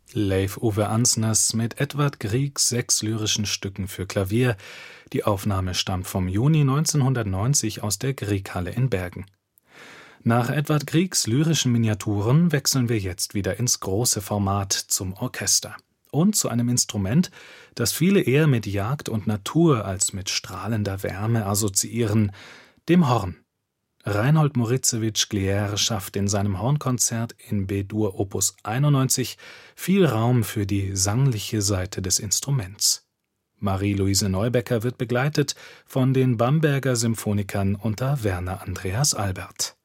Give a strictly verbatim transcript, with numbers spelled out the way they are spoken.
Leif Ove Ansners mit Edvard Griegs sechs lyrischen Stücken für Klavier. Die Aufnahme stammt vom Juni neunzehnhundertneunzig aus der Grieghalle in Bergen. Nach Edvard Griegs lyrischen Miniaturen wechseln wir jetzt wieder ins große Format zum Orchester und zu einem Instrument, das viele eher mit Jagd und Natur als mit strahlender Wärme assoziieren, dem Horn. Reinhold Moritzewitsch Glier schafft in seinem Hornkonzert in B-Dur Opus einundneunzig viel Raum für die sangliche Seite des Instruments. Marie-Louise Neubecker wird begleitet von den Bamberger Symphonikern unter Werner Andreas Albert.